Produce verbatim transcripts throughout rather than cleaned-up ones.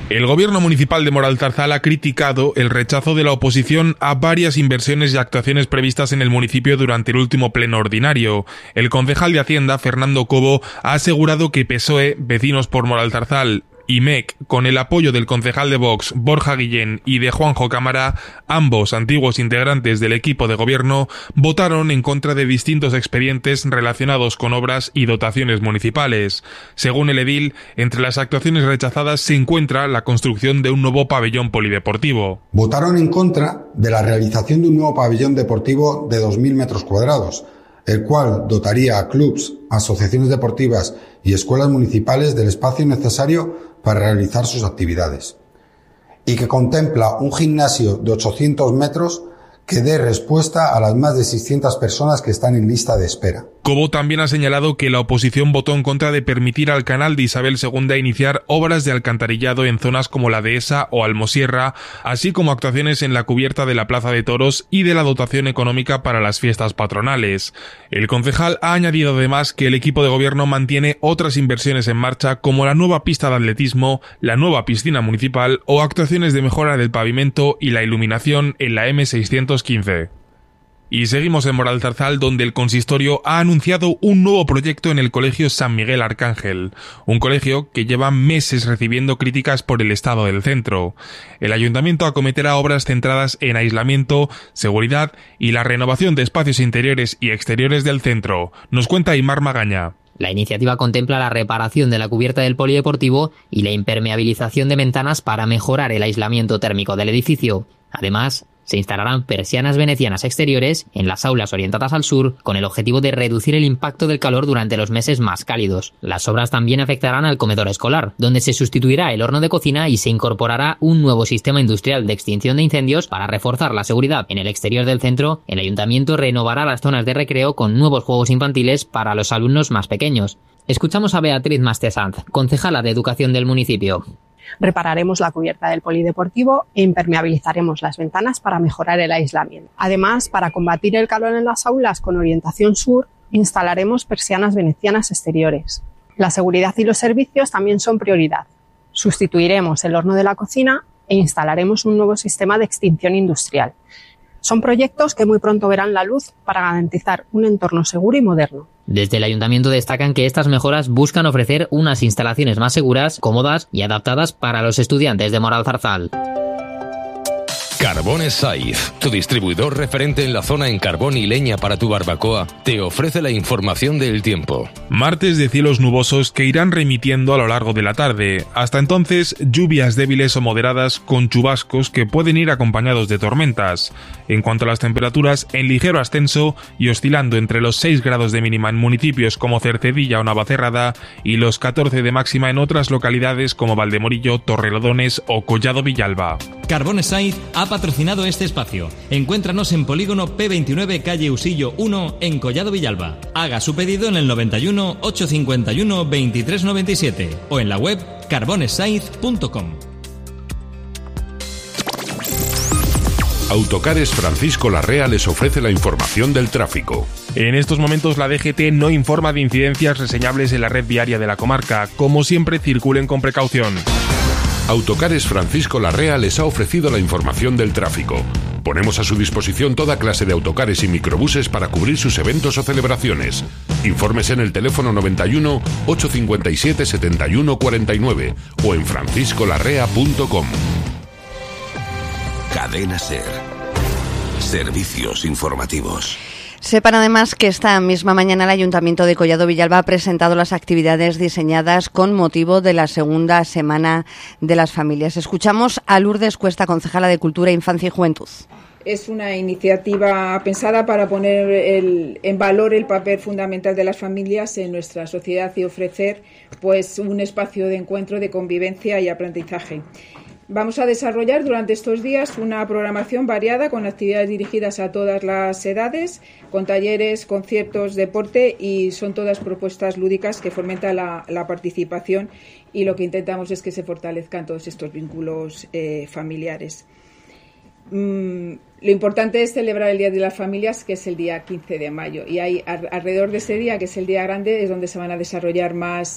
El gobierno municipal de Moralzarzal ha criticado el rechazo de la oposición a varias inversiones y actuaciones previstas en el municipio durante el último pleno ordinario. El concejal de Hacienda, Fernando Cobo, ha asegurado que P S O E, Vecinos por Moralzarzal y M E C, con el apoyo del concejal de Vox, Borja Guillén, y de Juanjo Cámara, ambos antiguos integrantes del equipo de gobierno, votaron en contra de distintos expedientes relacionados con obras y dotaciones municipales. Según el edil, entre las actuaciones rechazadas se encuentra la construcción de un nuevo pabellón polideportivo. Votaron en contra de la realización de un nuevo pabellón deportivo de dos mil metros cuadrados, el cual dotaría a clubs, asociaciones deportivas y escuelas municipales del espacio necesario para realizar sus actividades, y que contempla un gimnasio de ochocientos metros que dé respuesta a las más de seiscientas personas que están en lista de espera. Cobo también ha señalado que la oposición votó en contra de permitir al canal de Isabel segunda iniciar obras de alcantarillado en zonas como la Dehesa o Almosierra, así como actuaciones en la cubierta de la Plaza de Toros y de la dotación económica para las fiestas patronales. El concejal ha añadido además que el equipo de gobierno mantiene otras inversiones en marcha como la nueva pista de atletismo, la nueva piscina municipal o actuaciones de mejora del pavimento y la iluminación en la eme seiscientos quince. Y seguimos en Moralzarzal, donde el consistorio ha anunciado un nuevo proyecto en el Colegio San Miguel Arcángel, un colegio que lleva meses recibiendo críticas por el estado del centro. El ayuntamiento acometerá obras centradas en aislamiento, seguridad y la renovación de espacios interiores y exteriores del centro. Nos cuenta Aymar Magaña. La iniciativa contempla la reparación de la cubierta del polideportivo y la impermeabilización de ventanas para mejorar el aislamiento térmico del edificio. Además, se instalarán persianas venecianas exteriores en las aulas orientadas al sur con el objetivo de reducir el impacto del calor durante los meses más cálidos. Las obras también afectarán al comedor escolar, donde se sustituirá el horno de cocina y se incorporará un nuevo sistema industrial de extinción de incendios para reforzar la seguridad. En el exterior del centro, el ayuntamiento renovará las zonas de recreo con nuevos juegos infantiles para los alumnos más pequeños. Escuchamos a Beatriz Mastesanz, concejala de Educación del municipio. Repararemos la cubierta del polideportivo e impermeabilizaremos las ventanas para mejorar el aislamiento. Además, para combatir el calor en las aulas con orientación sur, instalaremos persianas venecianas exteriores. La seguridad y los servicios también son prioridad. Sustituiremos el horno de la cocina e instalaremos un nuevo sistema de extinción industrial. Son proyectos que muy pronto verán la luz para garantizar un entorno seguro y moderno. Desde el ayuntamiento destacan que estas mejoras buscan ofrecer unas instalaciones más seguras, cómodas y adaptadas para los estudiantes de Moralzarzal. Carbones Saiz, tu distribuidor referente en la zona en carbón y leña para tu barbacoa, te ofrece la información del tiempo. Martes de cielos nubosos que irán remitiendo a lo largo de la tarde. Hasta entonces, lluvias débiles o moderadas con chubascos que pueden ir acompañados de tormentas. En cuanto a las temperaturas, en ligero ascenso y oscilando entre los seis grados de mínima en municipios como Cercedilla o Navacerrada y los catorce de máxima en otras localidades como Valdemorillo, Torrelodones o Collado Villalba. Carbones Saiz ha patrocinado este espacio. Encuéntranos en Polígono P veintinueve, calle Usillo uno, en Collado Villalba. Haga su pedido en el noventa y uno, ochocientos cincuenta y uno, veintitrés noventa y siete o en la web carbones saiz punto com. Autocares Francisco Larrea les ofrece la información del tráfico. En estos momentos la D G T no informa de incidencias reseñables en la red viaria de la comarca. Como siempre, circulen con precaución. Autocares Francisco Larrea les ha ofrecido la información del tráfico. Ponemos a su disposición toda clase de autocares y microbuses para cubrir sus eventos o celebraciones. Infórmese en el teléfono noventa y uno, ochocientos cincuenta y siete, setenta y uno cuarenta y nueve o en francisco larrea punto com. Cadena SER. Servicios informativos. Sepan además que esta misma mañana el Ayuntamiento de Collado Villalba ha presentado las actividades diseñadas con motivo de la segunda Semana de las Familias. Escuchamos a Lourdes Cuesta, concejala de Cultura, Infancia y Juventud. Es una iniciativa pensada para poner el, en valor el papel fundamental de las familias en nuestra sociedad y ofrecer pues un espacio de encuentro, de convivencia y aprendizaje. Vamos a desarrollar durante estos días una programación variada con actividades dirigidas a todas las edades, con talleres, conciertos, deporte, y son todas propuestas lúdicas que fomentan la, la participación, y lo que intentamos es que se fortalezcan todos estos vínculos eh, familiares. Mm, lo importante es celebrar el Día de las Familias, que es el día quince de mayo, y hay alrededor de ese día, que es el día grande, es donde se van a desarrollar más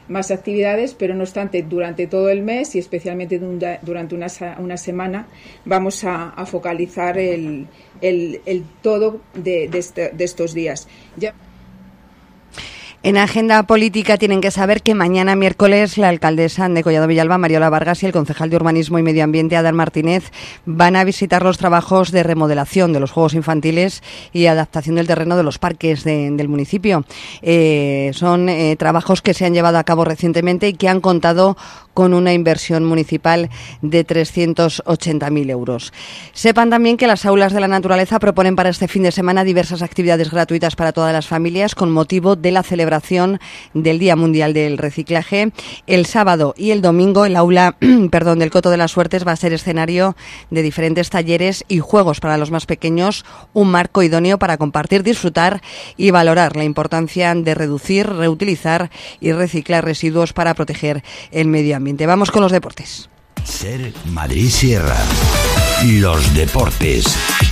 más actividades, pero no obstante, durante todo el mes y especialmente durante una, una semana vamos a, a focalizar el, el, el todo de, de, este, de estos días. Ya... En agenda política tienen que saber que mañana miércoles la alcaldesa de Collado Villalba, Mariola Vargas, y el concejal de Urbanismo y Medio Ambiente, Adán Martínez, van a visitar los trabajos de remodelación de los juegos infantiles y adaptación del terreno de los parques de, del municipio. Eh, son eh, trabajos que se han llevado a cabo recientemente y que han contado con una inversión municipal de trescientos ochenta mil euros. Sepan también que las aulas de la naturaleza proponen para este fin de semana diversas actividades gratuitas para todas las familias con motivo de la celebración del Día Mundial del Reciclaje. El sábado y el domingo el aula perdón, del Coto de las Suertes va a ser escenario de diferentes talleres y juegos para los más pequeños, un marco idóneo para compartir, disfrutar y valorar la importancia de reducir, reutilizar y reciclar residuos para proteger el medio ambiente. Vamos con los deportes. Ser Madrid Sierra. Los deportes.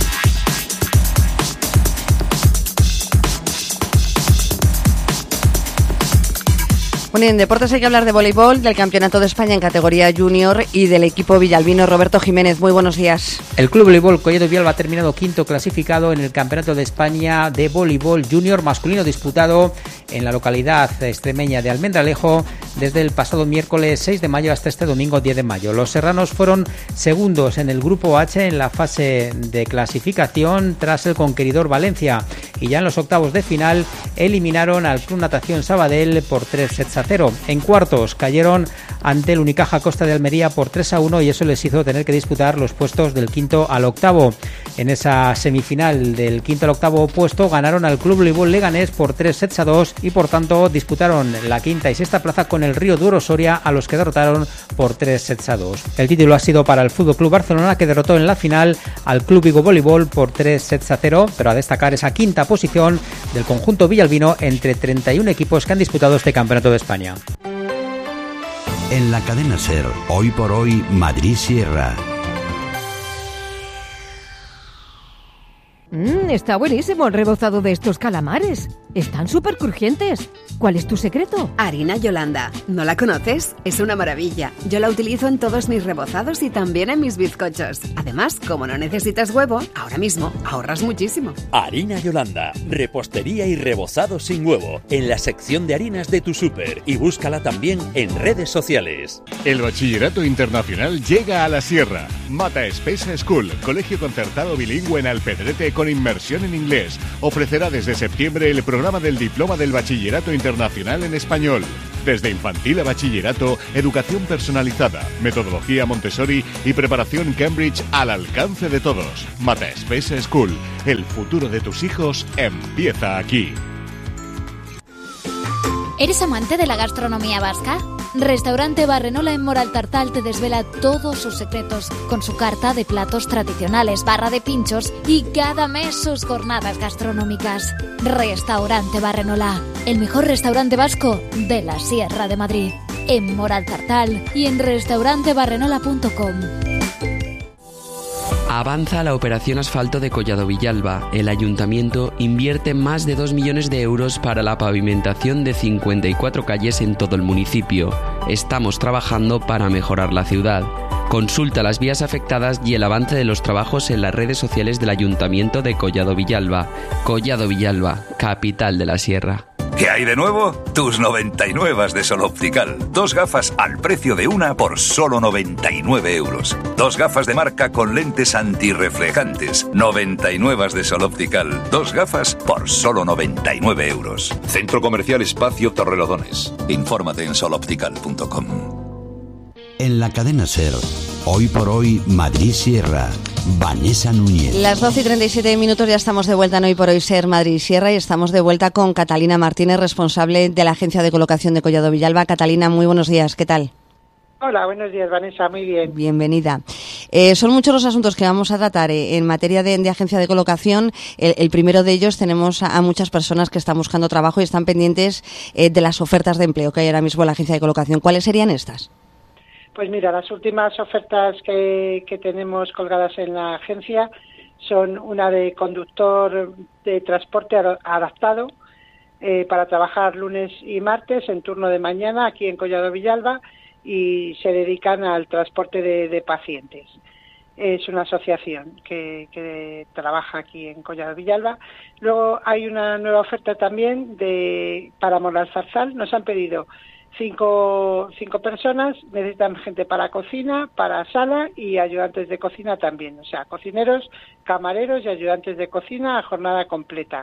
Bueno, en deportes hay que hablar de voleibol, del Campeonato de España en categoría junior y del equipo villalbino. Roberto Jiménez, muy buenos días. El Club Voleibol Collado Villalba ha terminado quinto clasificado en el Campeonato de España de voleibol junior masculino disputado en la localidad extremeña de Almendralejo desde el pasado miércoles seis de mayo hasta este domingo diez de mayo. Los serranos fueron segundos en el Grupo H en la fase de clasificación tras el conqueridor Valencia y ya en los octavos de final eliminaron al Club Natación Sabadell por tres sets a cero. En cuartos cayeron ante el Unicaja Costa de Almería por tres a uno y eso les hizo tener que disputar los puestos del quinto al octavo. En esa semifinal del quinto al octavo puesto ganaron al Club Voleibol Leganés por tres sets a dos y por tanto disputaron la quinta y sexta plaza con el Río Duro Soria, a los que derrotaron por tres sets a dos. El título ha sido para el Fútbol Club Barcelona, que derrotó en la final al Club Vigo Voleibol por tres sets a cero, pero a destacar esa quinta posición del conjunto villalbino entre treinta y uno equipos que han disputado este Campeonato de España. En la cadena SER, hoy por hoy, Madrid Sierra. Mmm, está buenísimo el rebozado de estos calamares. Están súper crujientes. ¿Cuál es tu secreto? Harina Yolanda. ¿No la conoces? Es una maravilla. Yo la utilizo en todos mis rebozados y también en mis bizcochos. Además, como no necesitas huevo, ahora mismo ahorras muchísimo. Harina Yolanda. Repostería y rebozado sin huevo. En la sección de harinas de tu súper. Y búscala también en redes sociales. El Bachillerato Internacional llega a la Sierra. Mata Espesa School, colegio concertado bilingüe en Alpedrete con inmersión en inglés. Ofrecerá desde septiembre el programa del Diploma del Bachillerato Internacional en Español. Desde infantil a bachillerato, educación personalizada, metodología Montessori y preparación Cambridge al alcance de todos. Mata Espesa School. El futuro de tus hijos empieza aquí. ¿Eres amante de la gastronomía vasca? Restaurante Barrenola en Moraltartal te desvela todos sus secretos con su carta de platos tradicionales, barra de pinchos y cada mes sus jornadas gastronómicas. Restaurante Barrenola, el mejor restaurante vasco de la Sierra de Madrid. En Moraltartal y en restaurante barrenola punto com. Avanza la operación asfalto de Collado Villalba. El ayuntamiento invierte más de dos millones de euros para la pavimentación de cincuenta y cuatro calles en todo el municipio. Estamos trabajando para mejorar la ciudad. Consulta las vías afectadas y el avance de los trabajos en las redes sociales del Ayuntamiento de Collado Villalba. Collado Villalba, capital de la Sierra. ¿Qué hay de nuevo? Tus noventa y nueve de Sol Optical. Dos gafas al precio de una por solo noventa y nueve euros. Dos gafas de marca con lentes antirreflejantes. noventa y nueve de Sol Optical. Dos gafas por solo noventa y nueve euros. Centro Comercial Espacio Torrelodones. Infórmate en sol optical punto com. En la cadena SER, hoy por hoy, Madrid Sierra. Vanessa Núñez. Las doce y treinta y siete minutos, ya estamos de vuelta en Hoy por Hoy Ser Madrid Sierra y estamos de vuelta con Catalina Martínez, responsable de la Agencia de Colocación de Collado Villalba. Catalina, muy buenos días, ¿qué tal? Hola, buenos días, Vanessa, muy bien. Bienvenida. Eh, son muchos los asuntos que vamos a tratar eh, en materia de, de agencia de colocación. El, el primero de ellos, tenemos a, a muchas personas que están buscando trabajo y están pendientes eh, de las ofertas de empleo que hay ahora mismo en la agencia de colocación. ¿Cuáles serían estas? Pues mira, las últimas ofertas que, que tenemos colgadas en la agencia son una de conductor de transporte adaptado, eh, para trabajar lunes y martes en turno de mañana aquí en Collado Villalba y se dedican al transporte de, de pacientes. Es una asociación que, que trabaja aquí en Collado Villalba. Luego hay una nueva oferta también de para Moralzarzal. Nos han pedido cinco, cinco personas, necesitan gente para cocina, para sala y ayudantes de cocina también. O sea, cocineros, camareros y ayudantes de cocina a jornada completa.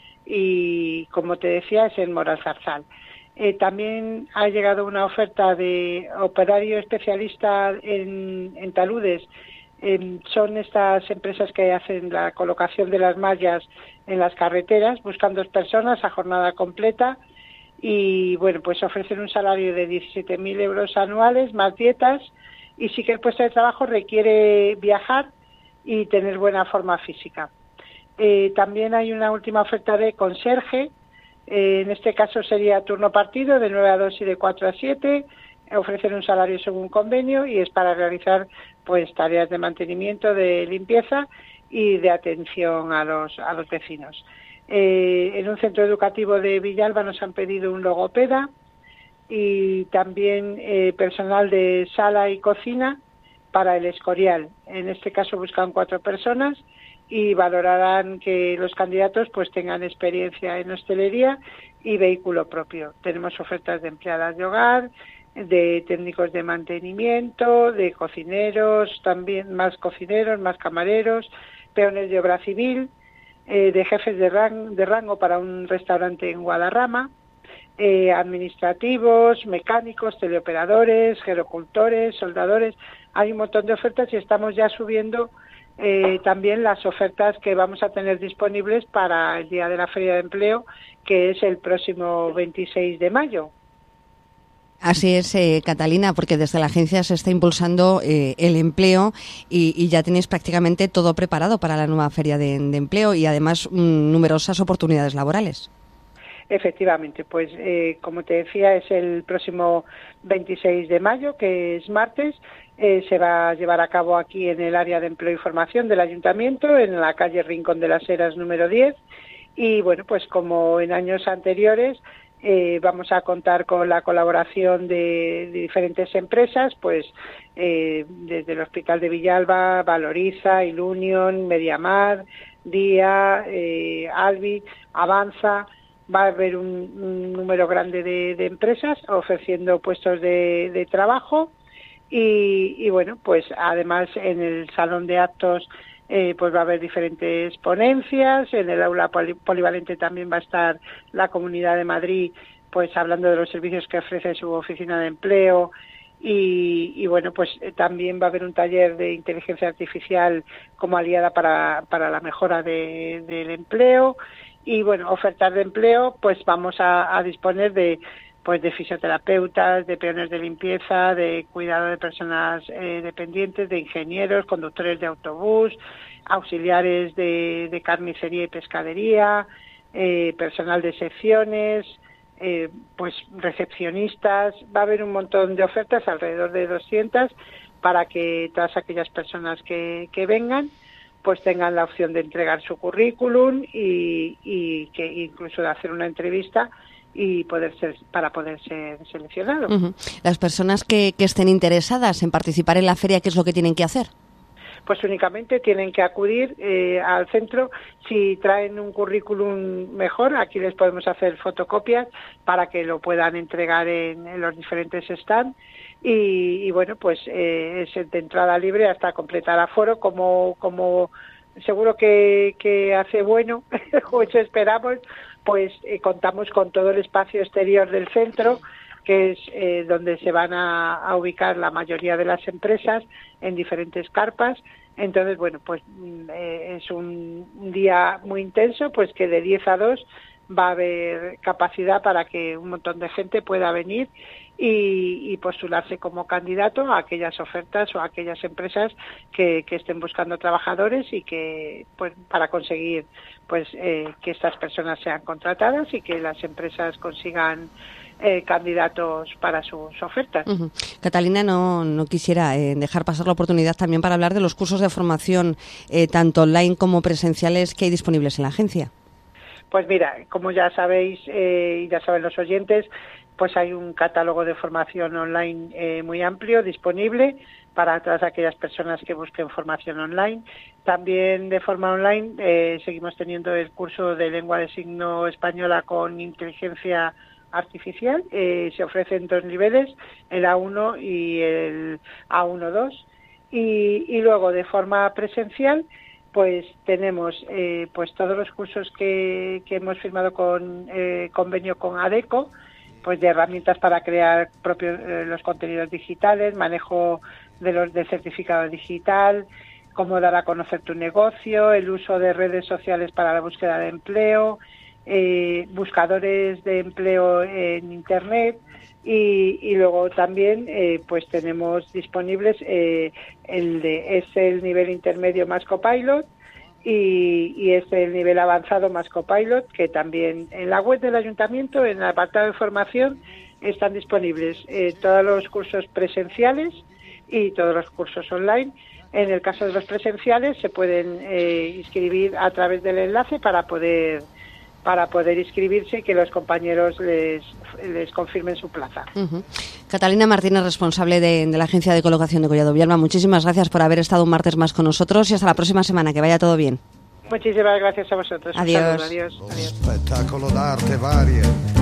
Y como te decía, es en Moralzarzal. Eh, también ha llegado una oferta de operario especialista en, en taludes. Eh, son estas empresas que hacen la colocación de las mallas en las carreteras, buscan dos personas a jornada completa y bueno, pues ofrecen un salario de diecisiete mil euros anuales más dietas y sí que el puesto de trabajo requiere viajar y tener buena forma física. Eh, también hay una última oferta de conserje, eh, en este caso sería turno partido de nueve a dos y de cuatro a siete, ofrecen un salario según convenio y es para realizar pues tareas de mantenimiento, de limpieza y de atención a los a los vecinos. Eh, en un centro educativo de Villalba nos han pedido un logopeda y también eh, personal de sala y cocina para el Escorial. En este caso buscan cuatro personas y valorarán que los candidatos pues tengan experiencia en hostelería y vehículo propio. Tenemos ofertas de empleadas de hogar, de técnicos de mantenimiento, de cocineros, también más cocineros, más camareros, peones de obra civil, eh, de jefes de, rang, de rango para un restaurante en Guadarrama, eh, administrativos, mecánicos, teleoperadores, gerocultores, soldadores. Hay un montón de ofertas y estamos ya subiendo eh, también las ofertas que vamos a tener disponibles para el día de la Feria de Empleo, que es el próximo veintiséis de mayo. Así es, eh, Catalina, porque desde la agencia se está impulsando eh, el empleo y, y ya tenéis prácticamente todo preparado para la nueva feria de, de empleo y además mm, numerosas oportunidades laborales. Efectivamente, pues eh, como te decía, es el próximo veintiséis de mayo, que es martes, eh, se va a llevar a cabo aquí en el área de empleo y formación del Ayuntamiento, en la calle Rincón de las Heras número diez, y bueno, pues como en años anteriores, Eh, vamos a contar con la colaboración de, de diferentes empresas, pues eh, desde el Hospital de Villalba, Valoriza, Ilunion, Mediamar, Día, eh, Albi, Avanza. Va a haber un, un número grande de, de empresas ofreciendo puestos de, de trabajo y, y bueno, pues además en el salón de actos Eh, pues va a haber diferentes ponencias, en el aula poli polivalente también va a estar la Comunidad de Madrid, pues hablando de los servicios que ofrece su oficina de empleo y, y bueno, pues eh, también va a haber un taller de inteligencia artificial como aliada para, para la mejora de, del empleo y bueno, ofertas de empleo, pues vamos a, a disponer de pues de fisioterapeutas, de peones de limpieza, de cuidado de personas eh, dependientes, de ingenieros, conductores de autobús, auxiliares de, de carnicería y pescadería, eh, personal de secciones, eh, pues recepcionistas. Va a haber un montón de ofertas, alrededor de doscientas, para que todas aquellas personas que, que vengan pues tengan la opción de entregar su currículum y, y que incluso de hacer una entrevista y poder ser para poder ser seleccionado. Uh-huh. Las personas que, que estén interesadas en participar en la feria, ¿qué es lo que tienen que hacer? Pues únicamente tienen que acudir eh, al centro. Si traen un currículum mejor, aquí les podemos hacer fotocopias para que lo puedan entregar en, en los diferentes stands y, y bueno, pues eh, es de entrada libre hasta completar aforo, como como seguro que, que hace bueno, o eso esperamos. Pues eh, contamos con todo el espacio exterior del centro, que es eh, donde se van a, a ubicar la mayoría de las empresas en diferentes carpas. Entonces, bueno, pues eh, es un, un día muy intenso, pues que de diez a dos va a haber capacidad para que un montón de gente pueda venir y, y postularse como candidato a aquellas ofertas o a aquellas empresas que, que estén buscando trabajadores y que pues para conseguir pues eh, que estas personas sean contratadas y que las empresas consigan eh, candidatos para sus ofertas. Uh-huh. Catalina, no, no quisiera eh, dejar pasar la oportunidad también para hablar de los cursos de formación eh, tanto online como presenciales que hay disponibles en la agencia. Pues mira, como ya sabéis eh, y ya saben los oyentes, pues hay un catálogo de formación online eh, muy amplio disponible para todas aquellas personas que busquen formación online. También de forma online eh, seguimos teniendo el curso de lengua de signo española con inteligencia artificial. Eh, se ofrecen dos niveles, el A uno y el A uno dos. Y, y luego de forma presencial pues tenemos eh, pues todos los cursos que, que hemos firmado con eh, convenio con ADECO, pues de herramientas para crear propios eh, los contenidos digitales, manejo de los del certificado digital, cómo dar a conocer tu negocio, el uso de redes sociales para la búsqueda de empleo, eh, buscadores de empleo en internet. Y, y luego también eh, pues tenemos disponibles eh, el de es el nivel intermedio más Copilot y, y es el nivel avanzado más Copilot, que también en la web del ayuntamiento, en el apartado de formación, están disponibles eh, todos los cursos presenciales y todos los cursos online. En el caso de los presenciales se pueden eh, inscribir a través del enlace para poder para poder inscribirse y que los compañeros les, les confirmen su plaza. Uh-huh. Catalina Martínez, responsable de, de la Agencia de Colocación de Collado Villalba, muchísimas gracias por haber estado un martes más con nosotros y hasta la próxima semana. Que vaya todo bien. Muchísimas gracias a vosotros. Adiós. Un saludo, adiós. Adiós. Spettacolo d'arte varie